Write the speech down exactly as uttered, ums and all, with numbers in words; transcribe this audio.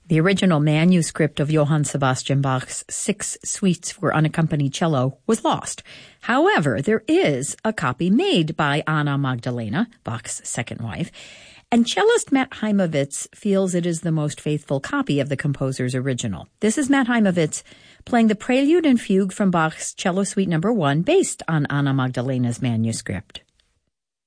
The original manuscript of Johann Sebastian Bach's Six Suites for Unaccompanied Cello was lost. However, there is a copy made by Anna Magdalena, Bach's second wife, and cellist Matt Heimovitz feels it is the most faithful copy of the composer's original. This is Matt Heimovitz playing the Prelude and Fugue from Bach's Cello Suite Number One, based on Anna Magdalena's manuscript.